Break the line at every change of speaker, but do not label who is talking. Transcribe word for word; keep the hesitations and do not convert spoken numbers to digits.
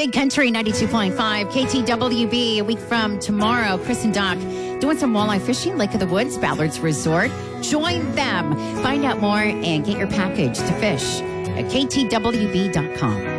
Wide Country ninety-two point five, K T W B. A week from tomorrow, Chris and Doc doing some walleye fishing, Lake of the Woods, Ballard's Resort. Join them. Find out more and get your package to fish at K T W B dot com.